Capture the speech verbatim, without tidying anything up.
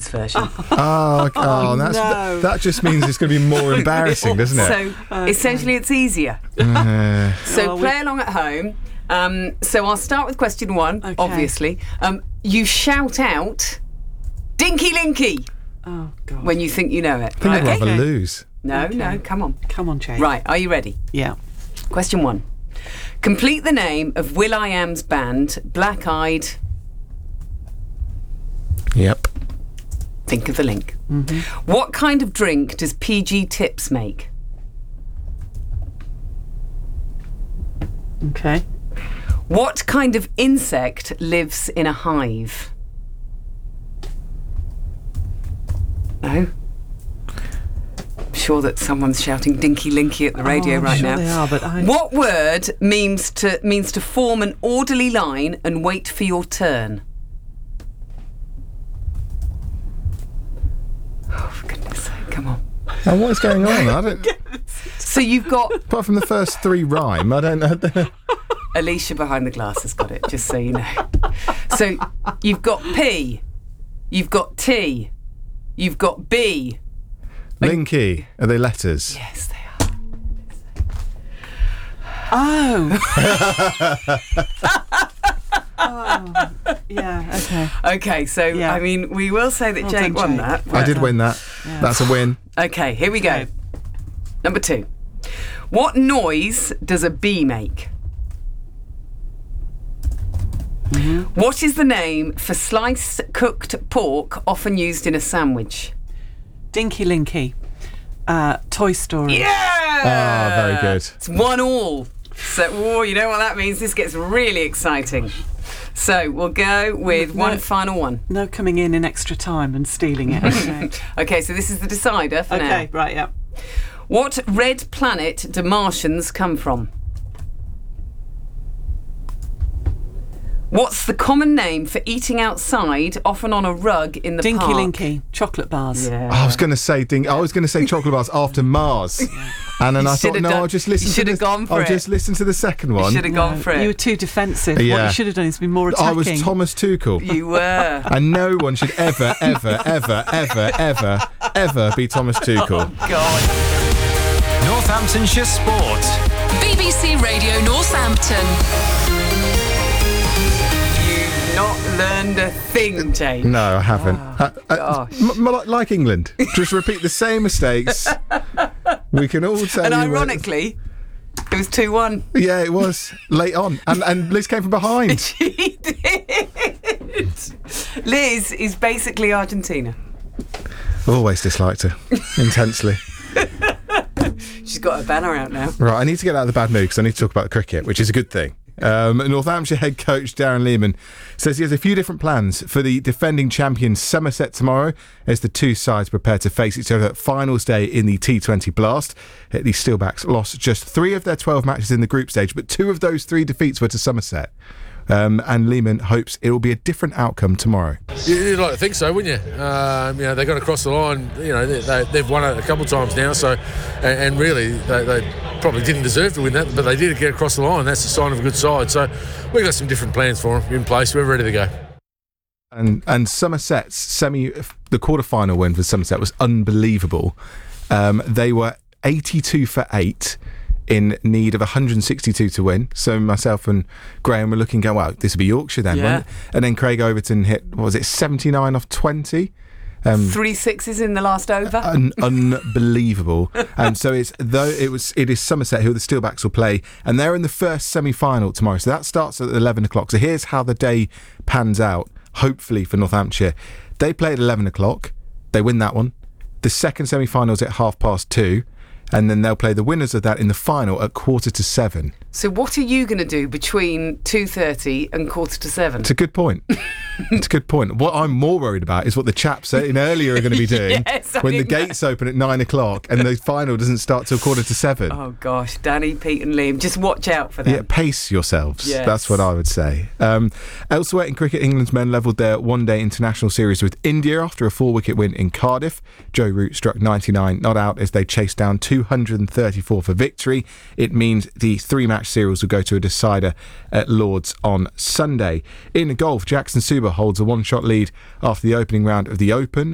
kids' version. Oh, okay. oh, Oh, that's, no. that just means it's going to be more embarrassing, doesn't it? So Okay. essentially, it's easier. Uh, So Oh, we- play along at home. Um, so I'll start with question one, Okay. obviously. Um, you shout out Dinky Linky Oh, God. when you think you know it. I think I'd Okay? rather Okay. lose. No, Okay. no, come on. Come on, Jane. Right, are you ready? Yeah. Question one. Complete the name of will.i.am's band, Black Eyed. Yep. Think of the link. Mm-hmm. What kind of drink does P G Tips make? Okay. What kind of insect lives in a hive? No? I'm sure that someone's shouting Dinky Linky at the radio Oh, I'm right sure now. they are, but I... What word means to means to form an orderly line and wait for your turn? Oh, for goodness sake, come on. Now, what is going on? I don't. So you've got Apart from the first three rhyme, I don't know. Alicia behind the glass has got it, just so you know. So you've got P, you've got T, you've got B. Linky. Are they letters? Yes, they are. Oh. Oh. Yeah, okay. Okay, so, Yeah. I mean, we will say that Well Jake done, won Jake. that. I did win that. Yeah. That's a win. Okay, here we go. Okay. Number two. What noise does a bee make? Mm-hmm. What is the name for sliced cooked pork often used in a sandwich? Dinky Linky. Uh, Toy Story. Yeah! Ah, very good. It's one all. So, oh, you know what that means? This gets really exciting. So we'll go with No. one final one. No coming in in extra time and stealing it. Okay. Okay, so this is the decider for Okay, now. right, yeah. What red planet do Martians come from? What's the common name for eating outside, often on a rug in the Dinky park? Linky. Chocolate bars. Yeah. I was going to say ding. I was going to say chocolate bars after Mars, and then You I thought, should've no, done- I'll just you listen. to should've the, gone for I'll it. just listen to the second one. Should have gone for it. You were too defensive. What Yeah. you should have done is be more attacking. I was Thomas Tuchel, You were. and no one should ever, ever, ever, ever, ever, ever be Thomas Tuchel. God. Northamptonshire Sport. B B C Radio Northampton. You've not learned a thing, Jake. No, I haven't. Uh, uh, gosh. m- m- like- like England, just repeat the same mistakes. We can all tell And you. ironically, it was two one. where- yeah, it was late on, and and Liz came from behind. She did. Liz is basically Argentina. I've always disliked her intensely. She's got her banner out now. Right, I need to get out of the bad mood because I need to talk about the cricket, which is a good thing. Um, Northamptonshire head coach Darren Lehman says he has a few different plans for the defending champions Somerset tomorrow as the two sides prepare to face each other at finals day in the T twenty Blast. The Steelbacks lost just three of their twelve matches in the group stage, but two of those three defeats were to Somerset. Um, and Lehman hopes it will be a different outcome tomorrow. You'd like to think so, wouldn't you? Um, you know, they got across the line. You know, they, they, they've won it a couple of times now. So, and, and really, they, they probably didn't deserve to win that, but they did get across the line. That's a sign of a good side. So, we've got some different plans for them in place. We're ready to go. And and Somerset's semi, the quarter-final win for Somerset was unbelievable. Um, they were eighty-two for eight. In need of one hundred sixty-two to win. So myself and Graham were looking, going, well, this would be Yorkshire then, Yeah. wouldn't it? And then Craig Overton hit, what was it, seventy-nine off twenty? Um, Three sixes in the last over. un- unbelievable. And so it's though it was it is Somerset who the Steelbacks will play, and they're in the first semi-final tomorrow. So that starts at eleven o'clock. So here's how the day pans out. Hopefully for Northamptonshire, they play at eleven o'clock. They win that one. The second semi-final is at half past two. And then they'll play the winners of that in the final at quarter to seven. So what are you going to do between two thirty and quarter to seven? It's a good point. It's a good point. What I'm more worried about is what the chaps in earlier are going to be doing Yes, I when the think that- gates open at nine o'clock and the final doesn't start till quarter to seven. Oh gosh, Danny, Pete and Liam, just watch out for them. Yeah, pace yourselves. Yes. That's what I would say. Um, elsewhere in cricket, England's men levelled their one-day international series with India after a four-wicket win in Cardiff. Joe Root struck ninety-nine, not out as they chased down two hundred thirty-four for victory. It means the three-match series will go to a decider at Lord's on Sunday. In golf, Jackson Suba holds a one-shot lead after the opening round of the Open.